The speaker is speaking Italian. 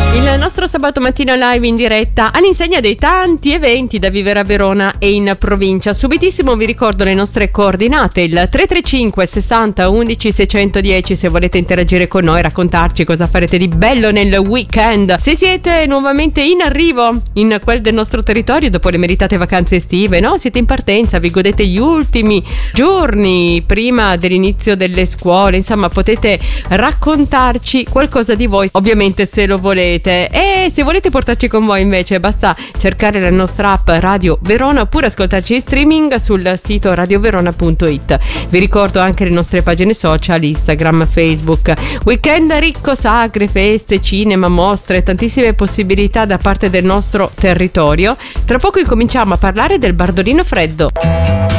Il nostro sabato mattino live in diretta all'insegna dei tanti eventi da vivere a Verona e in provincia. Subitissimo vi ricordo le nostre coordinate, il 335 60 11 610 se volete interagire con noi, raccontarci cosa farete di bello nel weekend. Se siete nuovamente in arrivo in quel del nostro territorio dopo le meritate vacanze estive, no? Siete in partenza, vi godete gli ultimi giorni prima dell'inizio delle scuole, insomma potete raccontarci qualcosa di voi, ovviamente se lo volete. E se volete portarci con voi invece basta cercare la nostra app Radio Verona oppure ascoltarci in streaming sul sito radioverona.it. Vi ricordo anche le nostre pagine social, Instagram, Facebook. Weekend ricco, sagre, feste, cinema, mostre, tantissime possibilità da parte del nostro territorio. Tra poco incominciamo a parlare del Bardolino Freddo.